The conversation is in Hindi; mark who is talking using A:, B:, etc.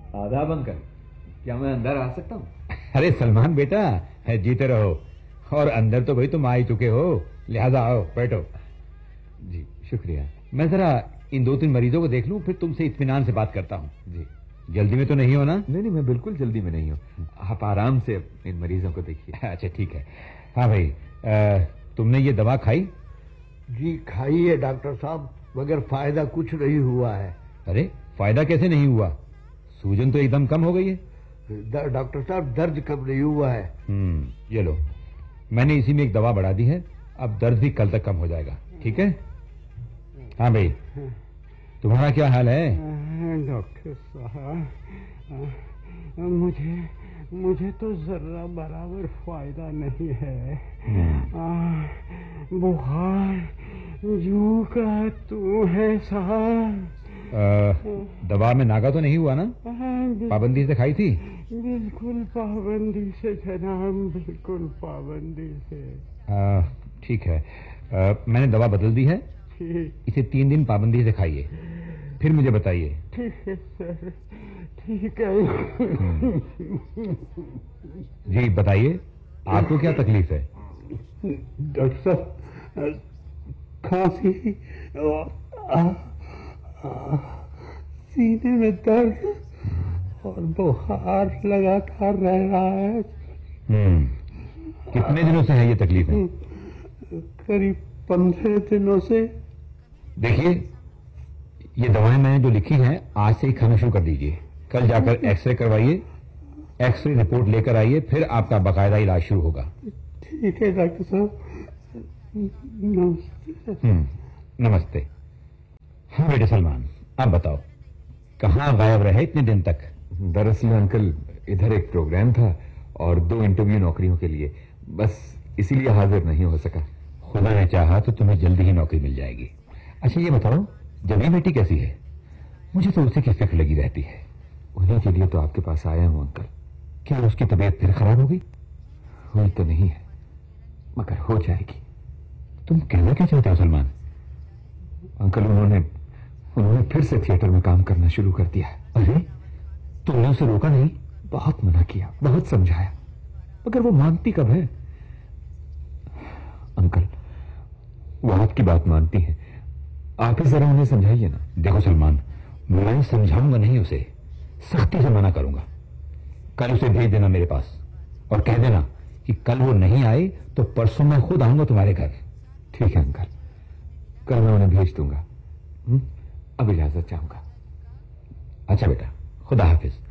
A: आदाब अंकल, क्या मैं अंदर आ सकता हूँ?
B: अरे सलमान बेटा, जीते रहो। और अंदर तो भाई तुम आ ही चुके हो, लिहाजा आओ बैठो।
A: जी शुक्रिया।
B: मैं जरा इन 2-3 मरीजों को देख लूं, फिर तुमसे इत्मीनान से बात करता हूँ।
A: जी
B: जल्दी में तो नहीं हो ना?
A: नहीं, मैं बिल्कुल जल्दी में नहीं हूँ। आप आराम से इन मरीजों को देखिए।
B: अच्छा ठीक है। हाँ भाई, तुमने ये दवा खाई?
C: जी खाई है डॉक्टर साहब, मगर फायदा कुछ नहीं हुआ है।
B: अरे फायदा कैसे नहीं हुआ? सूजन तो एकदम कम हो गई है।
C: डॉक्टर साहब दर्द कम नहीं हुआ है।
B: ये लो, मैंने इसी में एक दवा बढ़ा दी है, अब दर्द भी कल तक कम हो जाएगा। ठीक है? हाँ भाई, तुम्हारा क्या हाल है?
D: डॉक्टर साहब, मुझे तो जरा बराबर फायदा नहीं है। बुखार यूं का तू है साहब।
B: दवा में नागा तो नहीं हुआ ना? पाबंदी से खाई थी?
D: बिल्कुल पाबंदी से जनाब, बिल्कुल पाबंदी से।
B: ठीक है, मैंने दवा बदल दी है, इसे 3 दिन पाबंदी से खाइए, फिर मुझे बताइए।
D: ठीक है सर, ठीक है।
B: जी बताइए, आपको क्या तकलीफ है?
D: डॉक्टर साहब, खांसी, सीने में दर्द और बुखार लगातार रह रहा है।
B: कितने दिनों से है ये तकलीफ है?
D: करीब 15 दिनों से।
B: देखिए, ये दवाएं मैंने जो लिखी हैं आज से ही खाना शुरू कर दीजिए। कल जाकर एक्सरे करवाइए, एक्सरे रिपोर्ट लेकर आइए, फिर आपका बाकायदा इलाज शुरू होगा।
D: ठीक है डॉक्टर साहब, नमस्ते।
B: नमस्ते। हाँ बेटे सलमान, आप बताओ, कहाँ गायब रहे इतने दिन तक?
A: दरअसल अंकल, इधर एक प्रोग्राम था और 2 इंटरव्यू नौकरियों के लिए, बस इसीलिए हाजिर नहीं हो सका।
B: खुदा ने चाहा तो तुम्हें जल्दी ही नौकरी मिल जाएगी। अच्छा ये बताओ, जबी बेटी कैसी है? मुझे तो उसी की फिक्र लगी रहती है।
A: उन्हीं के लिए तो आपके पास आया हूं अंकल।
B: क्या उसकी तबीयत फिर खराब हो गई?
A: हुई तो नहीं है, मगर हो जाएगी।
B: तुम कहना क्या चाहते हो सलमान?
A: अंकल, उन्होंने फिर से थिएटर में काम करना शुरू कर दिया।
B: अरे तुमने उसे रोका नहीं?
A: बहुत मना किया, बहुत समझाया, मगर वो मानती कब है। अंकल, वो आपकी बात मानती है, आप ही जरा उन्हें समझाइए ना।
B: देखो सलमान, मैं समझाऊंगा नहीं, उसे सख्ती से मना करूंगा। कल उसे भेज देना मेरे पास और कह देना कि कल वो नहीं आए तो परसों मैं खुद आऊंगा तुम्हारे घर।
A: ठीक है अंकल, कल मैं उन्हें भेज दूंगा। अब इजाजत चाहूंगा।
B: अच्छा बेटा, खुदा हाफिज।